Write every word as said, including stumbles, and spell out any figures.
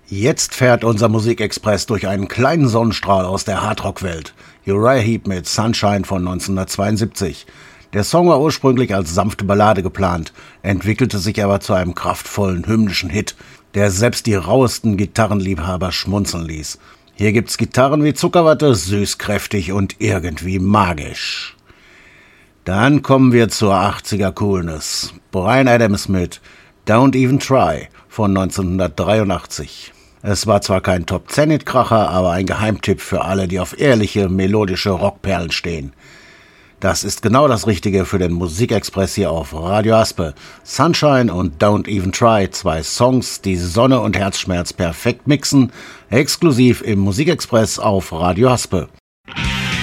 Jetzt fährt unser Musikexpress durch einen kleinen Sonnenstrahl aus der Hardrock-Welt. Uriah Heep mit Sunshine von neunzehnhundertzweiundsiebzig. Der Song war ursprünglich als sanfte Ballade geplant, entwickelte sich aber zu einem kraftvollen, hymnischen Hit, der selbst die rauesten Gitarrenliebhaber schmunzeln ließ. Hier gibt's Gitarren wie Zuckerwatte, süß, kräftig und irgendwie magisch. Dann kommen wir zur achtziger Coolness. Bryan Adams mit Don't Even Try von neunzehnhundertdreiundachtzig. Es war zwar kein Top-zehn-Hit-Kracher, aber ein Geheimtipp für alle, die auf ehrliche, melodische Rockperlen stehen. Das ist genau das Richtige für den Musikexpress hier auf Radio Aspe. Sunshine und Don't Even Try, zwei Songs, die Sonne und Herzschmerz perfekt mixen, exklusiv im Musikexpress auf Radio Aspe.